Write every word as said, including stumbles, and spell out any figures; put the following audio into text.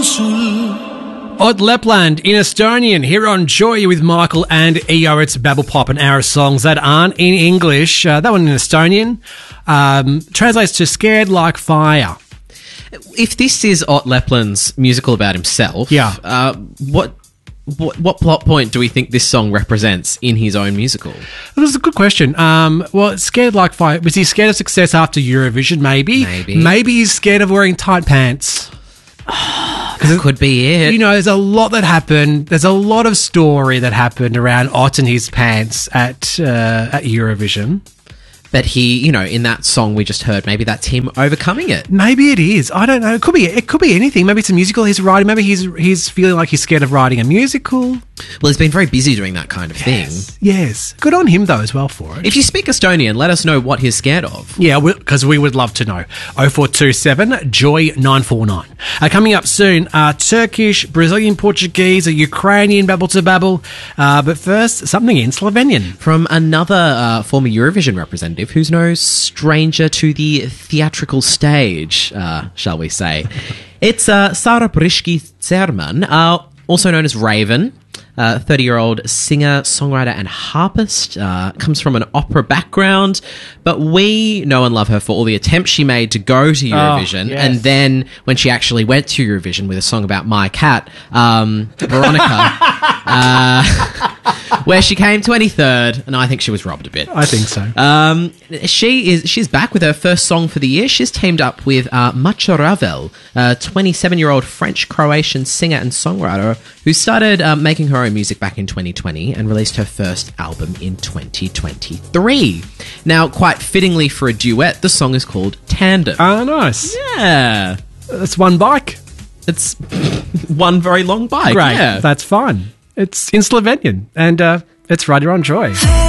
Odd Lapland in Estonian here on Joy with Michael and E O. It's Babble Pop, an hour of songs that aren't in English. Uh, that one in Estonian um, translates to Scared Like Fire. If this is Ott Lepland's musical about himself, Yeah. uh, what, what what plot point do we think this song represents in his own musical? This is a good question. Um, well, Scared Like Fire. Was he scared of success after Eurovision? Maybe. Maybe. Maybe he's scared of wearing tight pants. That could be it. You know, there's a lot that happened. There's a lot of story that happened around Ott and his pants at uh, at Eurovision. But he, you know, in that song we just heard, maybe that's him overcoming it. Maybe it is. I don't know. It could be. It could be anything. Maybe it's a musical he's writing. Maybe he's he's feeling like he's scared of writing a musical. Well, he's been very busy doing that kind of thing. Yes. Good on him though as well for it. If you speak Estonian, let us know what he's scared of. Yeah, because we, we would love to know. oh four two seven, joy nine four nine. Uh, coming up soon, uh, Turkish, Brazilian, Portuguese, a Ukrainian babble to babble. Uh, but first, something in Slovenian. From another uh, former Eurovision representative who's no stranger to the theatrical stage, uh, shall we say. It's uh, Sara Briški Zerman, uh, also known as Raven. Uh, thirty-year-old singer, songwriter, and harpist. Uh, comes from an opera background, but we know and love her for all the attempts she made to go to Eurovision, Oh, yes. and then when she actually went to Eurovision with a song about my cat, um, Veronica, uh, where she came twenty-third, and I think she was robbed a bit. I think so. Um, she is she's back with her first song for the year. She's teamed up with uh, Macha Ravel, a twenty-seven-year-old French-Croatian singer and songwriter who started uh, making her own music back in twenty twenty and released her first album in twenty twenty-three. Now, quite fittingly for a duet, the song is called Tandem. Oh, nice. Yeah. That's one bike. It's one very long bike. Great. Yeah. That's fine. It's in Slovenian, and uh, it's right here on Joy.